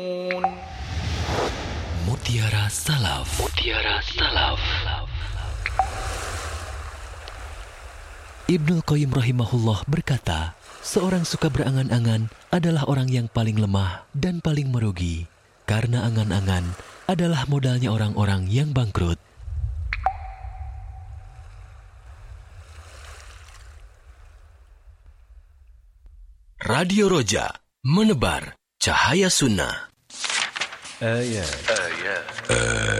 Mutiara Salaf. Mutiara Salaf. Ibnul Qayyim rahimahullah berkata, seorang suka berangan-angan adalah orang yang paling lemah dan paling merugi, karena angan-angan adalah modalnya orang-orang yang bangkrut. Radio Roja, menebar cahaya sunnah.